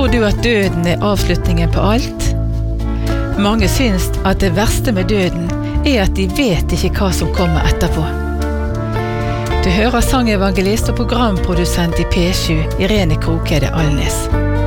Tror du at døden avslutningen på alt? Mange syns at det verste med døden at de vet ikke hva som kommer etterpå. Du hører sangevangelist og programprodusent i P7, Irene Krokhede Alnes.